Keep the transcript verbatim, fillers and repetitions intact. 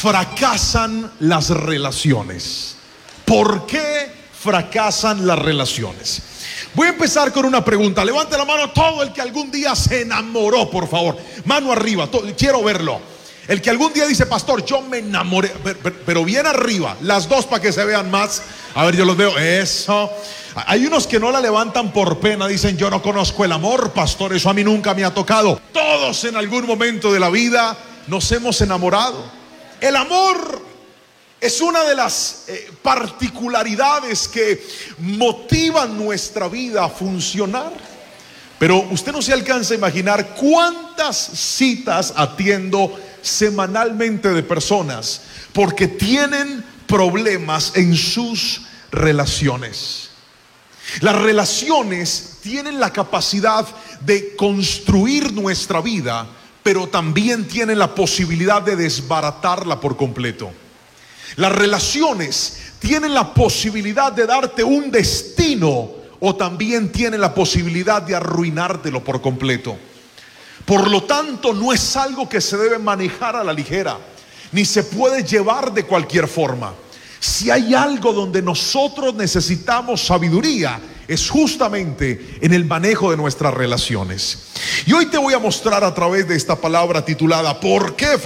fracasan las relaciones? ¿Por qué fracasan las relaciones? Voy a empezar con una pregunta. Levante la mano todo el que algún día se enamoró, por favor. Mano arriba, todo, quiero verlo. El que algún día dice: pastor, yo me enamoré. Pero bien arriba, las dos para que se vean más. A ver, yo los veo. Eso. Hay unos que no la levantan por pena. Dicen: yo no conozco el amor, pastor, eso a mí nunca me ha tocado. Todos en algún momento de la vida nos hemos enamorado. El amor es una de las eh, particularidades que motivan nuestra vida a funcionar. Pero usted no se alcanza a imaginar cuántas citas atiendo semanalmente de personas porque tienen problemas en sus relaciones. Las relaciones tienen la capacidad de construir nuestra vida, pero también tienen la posibilidad de desbaratarla por completo. Las relaciones tienen la posibilidad de darte un destino, o también tienen la posibilidad de arruinártelo por completo. Por lo tanto, no es algo que se debe manejar a la ligera, ni se puede llevar de cualquier forma. Si hay algo donde nosotros necesitamos sabiduría, es justamente en el manejo de nuestras relaciones. Y hoy te voy a mostrar a través de esta palabra titulada ¿por qué